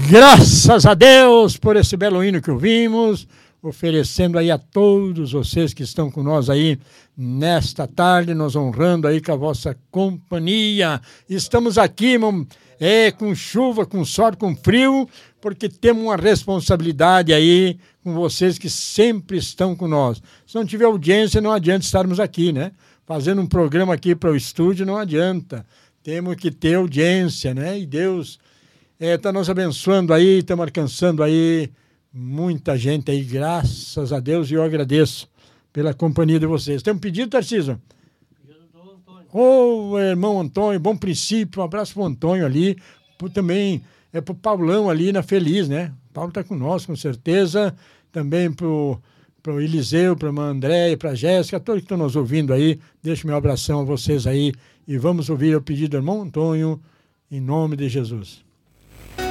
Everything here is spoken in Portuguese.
Graças a Deus por esse belo hino que ouvimos, oferecendo aí a todos vocês que estão com nós aí nesta tarde, nos honrando aí com a vossa companhia. Estamos aqui, com chuva, com sol, com frio, porque temos uma responsabilidade aí com vocês que sempre estão com nós. Se não tiver audiência, não adianta estarmos aqui, né? Fazendo um programa aqui para o estúdio não adianta. Temos que ter audiência, né? E Deus está nos abençoando aí, estamos alcançando aí muita gente aí, graças a Deus, e eu agradeço pela companhia de vocês. Tem um pedido, Tarcísio? Pedido do Antônio. Ô, irmão Antônio, bom princípio, um abraço pro Antônio ali, também pro Paulão ali na Feliz, né? O Paulo tá com nós, com certeza, também pro Eliseu, pra irmã Andréia, pra Jéssica, todos que estão nos ouvindo aí, deixo meu abração a vocês aí, e vamos ouvir o pedido do irmão Antônio, em nome de Jesus.